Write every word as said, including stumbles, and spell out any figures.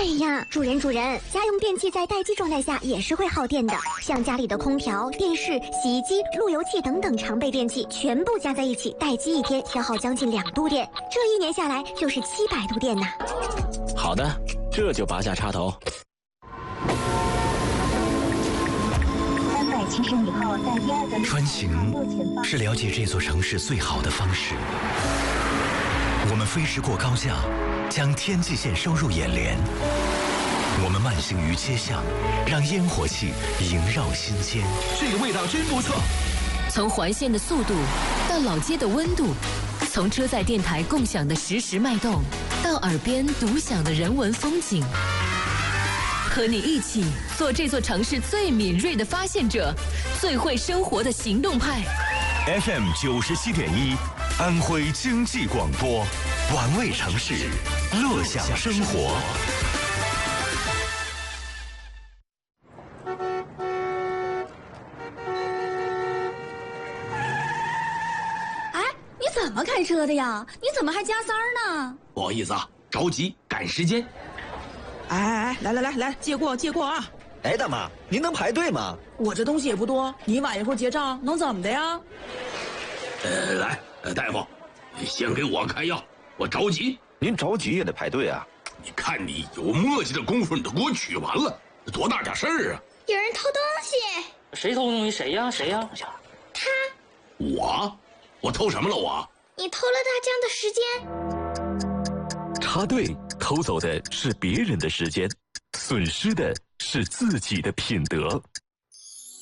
哎呀，主人主人，家用电器在待机状态下也是会耗电的，像家里的空调、电视、洗衣机、路由器等等常备电器，全部加在一起待机一天消耗将近两度电，这一年下来就是七百度电呢。 好的，这就拔下插头。 三百七十米后在第二个。 穿行是了解这座城市最好的方式。我们飞驰过高架，将天际线收入眼帘。我们慢行于街巷，让烟火气萦绕心间。 这个味道真不错。 从环线的速度到老街的温度，从车载电台共享的实时脉动，到耳边独享的人文风景，和你一起做这座城市最敏锐的发现者，最会生活的行动派。 F M 九十七点一，安徽经济广播，玩味城市，乐享生活。 怎么开车的呀？你怎么还加塞儿呢？ 不好意思啊，着急赶时间。 哎哎哎，来来来来，借过借过啊！ 哎，大妈，您能排队吗？ 我这东西也不多，你晚一会儿结账能怎么的呀？ 呃，来，呃，大夫，先给我开药，我着急。 您着急也得排队啊！ 你看你有墨迹的功夫，你都给我取完了，多大点事儿啊！ 有人偷东西。 谁偷东西？谁呀？谁呀？ 他。 我？我偷什么了？我？ 你偷了大江的时间。 插队偷走的是别人的时间，损失的是自己的品德。